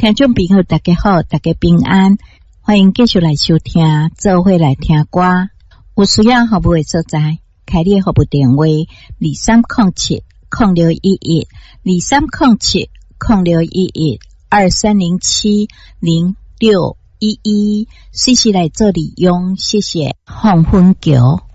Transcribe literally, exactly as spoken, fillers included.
听众朋友大家好，大家平安，欢迎继续来收听，做伙来听歌。有需要服务的所在，开列服务电话二三零七零六一一二三零七零六一一二三零七零六一一，随时来做利用，谢谢。黄昏桥。